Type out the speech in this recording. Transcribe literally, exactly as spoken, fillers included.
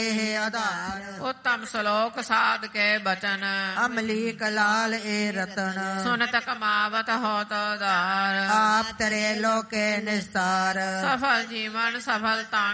ਆਧਾਰ। ਉੱਤਮ ਸ਼ਲੋਕ ਸਾਧ ਕੇ ਬਚਨ, ਅਮਲੀਕ ਲਾਲ ਏ ਰਤਨ। ਸੁਨਤ ਕਮਾਵਤ ਹੋਤ ਉਧਾਰ, ਆਪ ਤਰੇ ਲੋਕੇ ਨਿਸਤਾਰ। ਸਫਲ ਜੀਵਨ ਸਫਲ ਤਾਂ